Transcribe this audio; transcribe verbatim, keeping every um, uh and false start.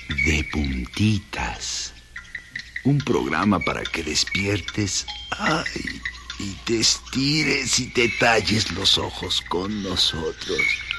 de puntitas. Un programa para que despiertes, ay, y te estires y te talles los ojos con nosotros.